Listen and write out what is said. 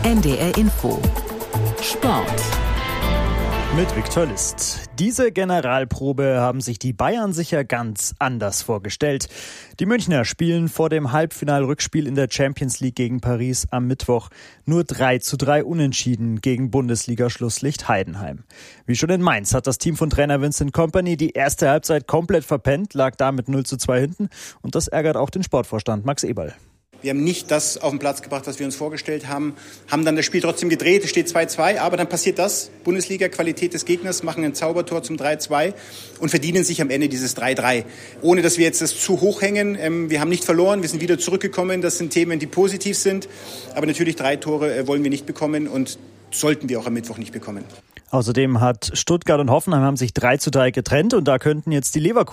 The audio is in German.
NDR Info Sport mit Viktor List. Diese Generalprobe haben sich die Bayern sicher ganz anders vorgestellt. Die Münchner spielen vor dem Halbfinal-Rückspiel in der Champions League gegen Paris am Mittwoch nur 3:3 unentschieden gegen Bundesliga-Schlusslicht Heidenheim. Wie schon in Mainz hat das Team von Trainer Vincent Kompany die erste Halbzeit komplett verpennt, lag damit 0:2 hinten und das ärgert auch den Sportvorstand Max Eberl. Wir haben nicht das auf den Platz gebracht, was wir uns vorgestellt haben, haben dann das Spiel trotzdem gedreht, es steht 2:2, aber dann passiert das. Bundesliga, Qualität des Gegners, machen ein Zaubertor zum 3:2 und verdienen sich am Ende dieses 3:3. Ohne, dass wir jetzt das zu hoch hängen. Wir haben nicht verloren, wir sind wieder zurückgekommen. Das sind Themen, die positiv sind. Aber natürlich 3 Tore wollen wir nicht bekommen und sollten wir auch am Mittwoch nicht bekommen. Außerdem hat Stuttgart und Hoffenheim haben sich 3:3 getrennt und da könnten jetzt die Leverkusen